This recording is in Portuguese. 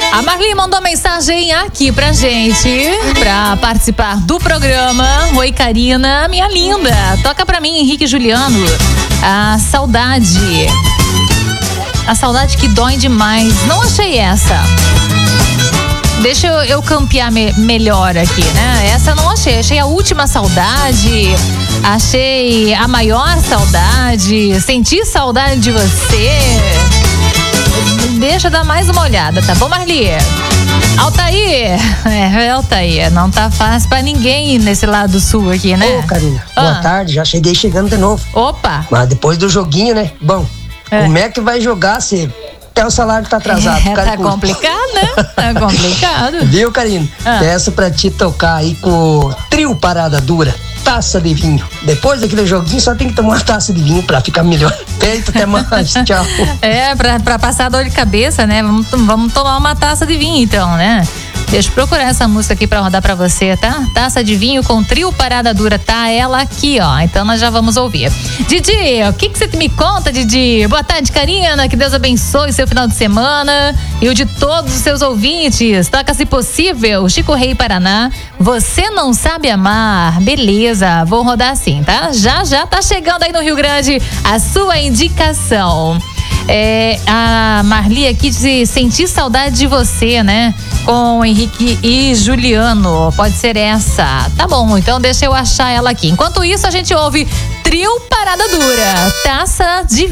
A Marli mandou mensagem aqui pra gente, pra participar do programa. Oi, Karina, minha linda. Toca pra mim, Henrique e Juliano. A saudade. A saudade que dói demais. Não achei essa. Deixa eu campear melhor aqui, né? Essa eu não achei. Achei a última saudade. Achei a maior saudade. Senti saudade de você. Deixa eu dar mais uma olhada, tá bom, Marli? Altair. Altair, não tá fácil pra ninguém nesse lado sul aqui, né? Ô, Karina, boa tarde. Já cheguei chegando de novo. Opa. Mas depois do joguinho, né? Bom, como é que vai jogar se até o salário tá atrasado? Tá complicado, né? Tá complicado. Viu, Karina? Peço pra te tocar aí com o trio Parada Dura, Taça de Vinho. Depois daquele joguinho só tem que tomar uma taça de vinho pra ficar melhor. Feito, até mais, tchau. Pra passar dor de cabeça, né? Vamos tomar uma taça de vinho então, né? Deixa eu procurar essa música aqui pra rodar pra você, tá? Taça de Vinho com trio Parada Dura, tá ela aqui, ó. Então nós já vamos ouvir. Didi, o que você me conta, Didi? Boa tarde, Karina, que Deus abençoe seu final de semana e o de todos os seus ouvintes. Toca, se possível, Chico Rei Paraná, Você Não Sabe Amar. Beleza, vou rodar assim, tá? Já tá chegando aí no Rio Grande a sua indicação. A Marli aqui diz: sentir saudade de você, né? Com Henrique e Juliano. Pode ser essa. Tá bom, então deixa eu achar ela aqui. Enquanto isso, a gente ouve trio Parada Dura, Taça de